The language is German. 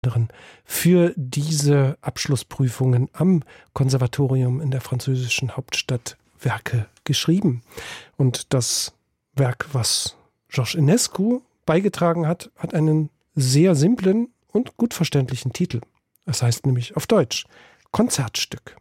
für diese Abschlussprüfungen am Konservatorium in der französischen Hauptstadt Werke geschrieben. Und das Werk, was Georges Enescu beigetragen hat, hat einen sehr simplen und gut verständlichen Titel. Es heißt nämlich auf Deutsch Konzertstück.